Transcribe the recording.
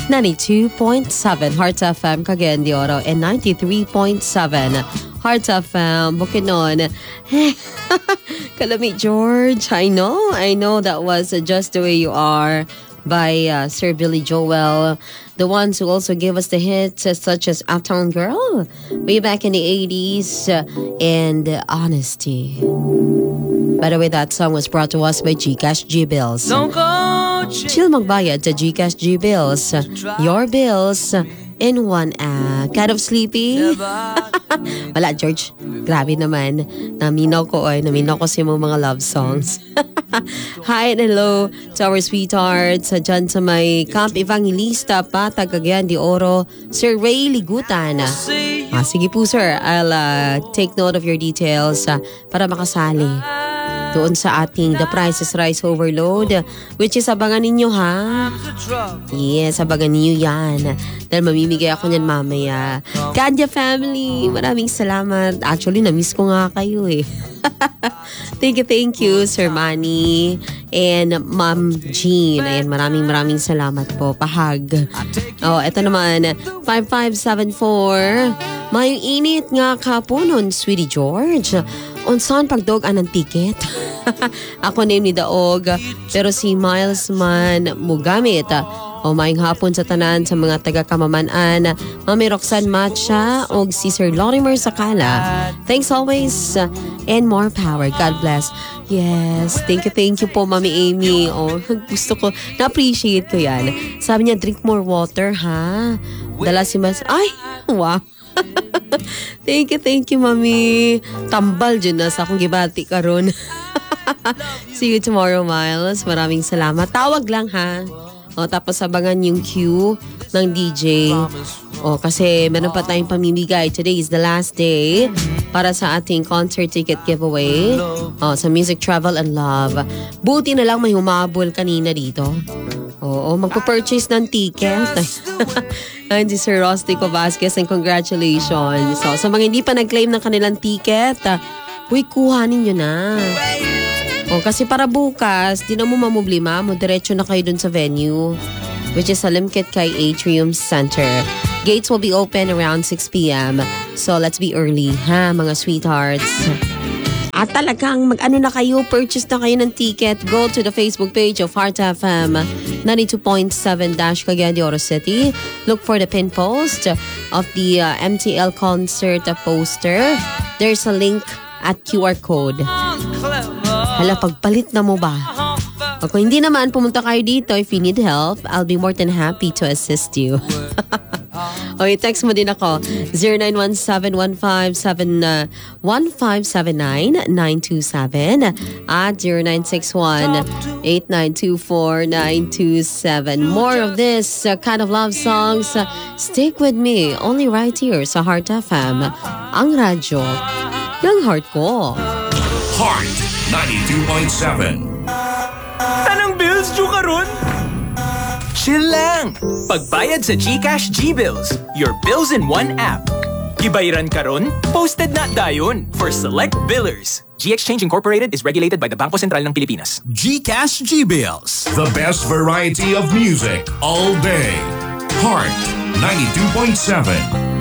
92.7 Hearts FM Cagayan de Oro and 93.7 Hearts FM Bukidnon. Kalamit George, I know that was Just the Way You Are by Sir Billy Joel. The ones who also gave us the hits such as Uptown Girl way back in the 80s and Honesty. By the way, that song was brought to us by GCash G-Bills. Chill magbayad sa GCash G-Bills. Your bills in one app. Kind of sleepy? Wala, George. Grabe naman. Naminaw ko sa mga love songs. Hi and hello to our sweethearts dyan sa may Camp Evangelista pa, Cagayan de Oro, Sir Ray Ligutan. Sige po sir, I'll take note of your details para makasali doon sa ating The Price is Rice Overload, which is abangan ninyo ha. Yes, abangan ninyo yan. Dahil mamimigay ako niyan mamaya. Kadya family, maraming salamat. Actually, na-miss ko nga kayo eh. Thank you, Sir Manny and Ma'am Jean. Ayan, maraming salamat po. Pahag. Eto naman, 5574. May init nga kapunon, Sweetie George. Unsan pagdog anang tiket? Ako name ni Daog, pero si Miles man mugamit. Maayong hapon sa tanan sa mga taga-Kamamanan, Mami Roxanne Matcha o si Sir Lorimer Sakala. Thanks always and more power. God bless. Yes, thank you po Mami Amy. Gusto ko, na-appreciate ko yan. Sabi niya, drink more water ha. Dala si Mas, ay, wow. Thank you, Mami. Tambal dyan na sa akong gibati karon. See you tomorrow, Miles. Maraming salamat. Tawag lang, ha? Tapos abangan yung queue ng DJ. Kasi meron pa tayong pamimigay. Today is the last day para sa ating concert ticket giveaway sa Music, Travel, and Love. Buti na lang may humabol kanina dito. Magpo-purchase ng ticket. Ayun si Sir Rostico Vasquez, and congratulations. Sa mga hindi pa nag-claim ng kanilang ticket, kuhanin nyo na. Kasi para bukas, di na mo mamublima mo, diretso na kayo dun sa venue, which is sa Limkit Kay Atrium Center. Gates will be open around 6 p.m. So let's be early, ha, mga sweethearts. At talagang mag-ano na kayo, purchase na kayo ng ticket. Go to the Facebook page of Heart FM 92.7 Cagayan de Oro City. Look for the pin post of the MTL concert poster. There's a link at QR code. Hala, pagpalit na mo ba? Kung hindi naman, pumunta kayo dito. If you need help, I'll be more than happy to assist you. Text mo din ako 0917-157-927 at 0961-8924-927. More of this kind of love songs. Stick with me, only right here sa Heart FM, ang radyo ng heart ko. Heart 92.7. Tanang bills due karon? Chill lang! Pagbayad sa GCash G-Bills, your bills in one app. Gibayaran karon, posted na dayon for select billers. G-Exchange Incorporated is regulated by the Bangko Sentral ng Pilipinas. GCash G-Bills. The best variety of music all day. Heart 92.7.